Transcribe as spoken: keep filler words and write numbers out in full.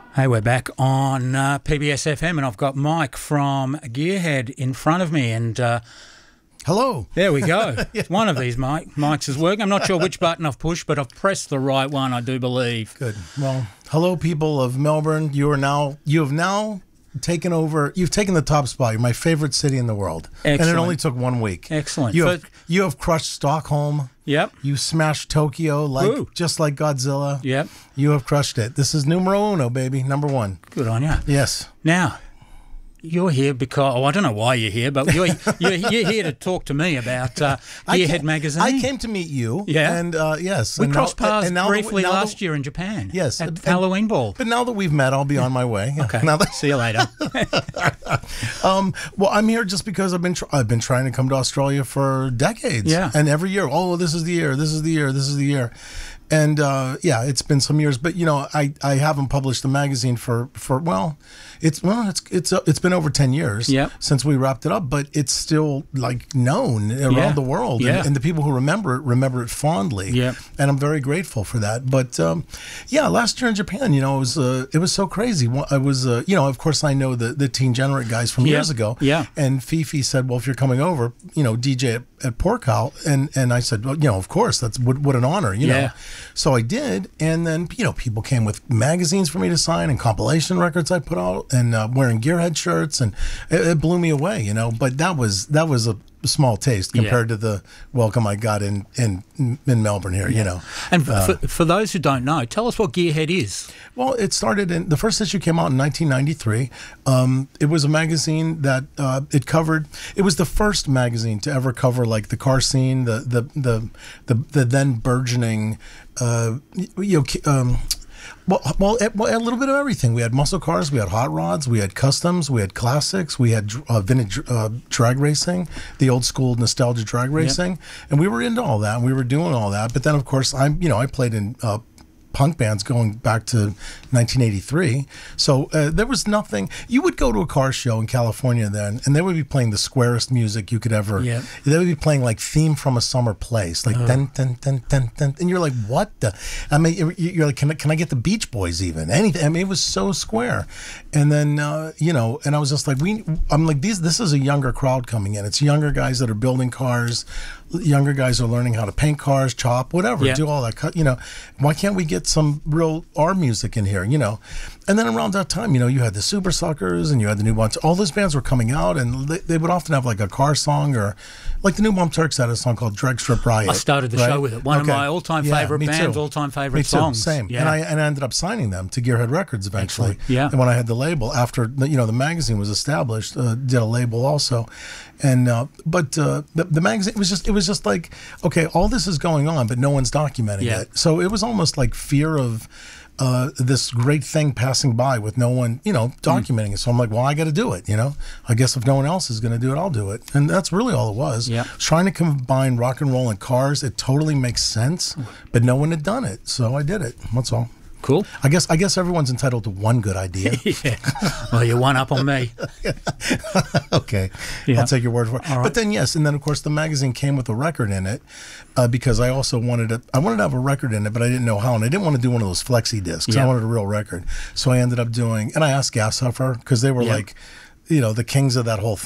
Hey, we're back on uh, P B S F M, and I've got Mike from Gearhead in front of me, and uh, hello. There we go. Yeah. One of these Mike, Mike's is working. I'm not sure which button I've pushed, but I've pressed the right one, I do believe. Good. Well, hello, people of Melbourne. You are now, you have now taken over, you've taken the top spot. You're my favorite city in the world. Excellent. And it only took one week. Excellent. You have, you have crushed Stockholm. Yep. You smashed Tokyo like Ooh. just like Godzilla. Yep. You have crushed it. This is numero uno, baby. Number one. Good on you. Yes. Now, you're here because, oh, I don't know why you're here, but you're you're, you're here to talk to me about uh, Gearhead magazine. I came to meet you. Yeah. And uh, yes. We and crossed now, paths and now briefly that, last that, year in Japan. Yes. At and, Halloween Ball. But now that we've met, I'll be on my way. Okay. Now that, see you later. um, well, I'm here just because I've been tr- I've been trying to come to Australia for decades. Yeah. And every year, oh, this is the year, this is the year, this is the year. And uh, yeah, it's been some years, but you know, I, I haven't published the magazine for, for well, it's well, it's it's uh, it's been over ten years yep. since we wrapped it up, but it's still like known around yeah. the world, yeah. and, and the people who remember it remember it fondly. Yep. And I'm very grateful for that. But um, yeah, last year in Japan, you know, it was uh, it was so crazy. I was uh, you know, of course, I know the the Teen Generate guys from yep. years ago. Yeah. And Fifi said, well, if you're coming over, you know, D J at, at Porkow, and and I said, well, you know, of course, that's what what an honor, you yeah. know. So I did, and then you know, people came with magazines for me to sign and compilation records I put out, and uh, wearing Gearhead shirts, and it, it blew me away, you know. But that was that was a small taste compared yeah. to the welcome I got in in, in Melbourne here, yeah. you know. And uh, for, for those who don't know, tell us what Gearhead is. Well, it started in the first issue came out in nineteen ninety-three. Um, it was a magazine that uh, it covered. It was the first magazine to ever cover like the car scene, the the the the, the then burgeoning, uh, you know. Um, Well, well, a little bit of everything. We had muscle cars, we had hot rods, we had customs, we had classics, we had uh, vintage uh, drag racing, the old school nostalgia drag racing, yep. and we were into all that. And we were doing all that. But then, of course, I'm you know I played in uh, punk bands going back to nineteen eighty-three. So uh, there was nothing. You would go to a car show in California then, and they would be playing the squarest music you could ever. Yep. They would be playing like Theme from a Summer Place, like oh. dun dun dun dun dun, and you're like, what the? I mean, you're like, can I, can I get the Beach Boys even? Anything? I mean, it was so square. And then uh, you know, and I was just like, we. I'm like, these. This is a younger crowd coming in. It's younger guys that are building cars. Younger guys are learning how to paint cars, chop, whatever, yeah. do all that. Cut, you know, why can't we get some real R music in here? You know, and then around that time, you know, you had the Super Suckers and you had the New Bomb. All those bands were coming out, and they, they would often have like a car song, or like the New Bomb Turks had a song called Drag Strip Riot. I started the right? show with it. One okay. of my all-time yeah, favorite bands, too. all-time favorite me too. songs. Same. Yeah. And I and I ended up signing them to Gearhead Records eventually. Excellent. Yeah. And when I had the label after the, you know the magazine was established, uh, did a label also, and uh, but uh, the, the magazine it was just it was just like. Okay, all this is going on, but no one's documenting yeah. it. So it was almost like fear of uh, this great thing passing by with no one, you know, documenting mm. it. So I'm like, well, I got to do it, you know. I guess if no one else is going to do it, I'll do it. And that's really all it was. Yeah. Trying to combine rock and roll and cars, it totally makes sense, but no one had done it. So I did it. That's all. Cool. I guess I guess everyone's entitled to one good idea. yeah. Well, you're one up on me. okay. Yeah. I'll take your word for it. Right. But then, yes, and then, of course, the magazine came with a record in it uh, because I also wanted to, I wanted to have a record in it, but I didn't know how. And I didn't want to do one of those flexi discs. Yeah. I wanted a real record. So I ended up doing, and I asked Gashuffer because they were yeah. like, you know, the kings of that whole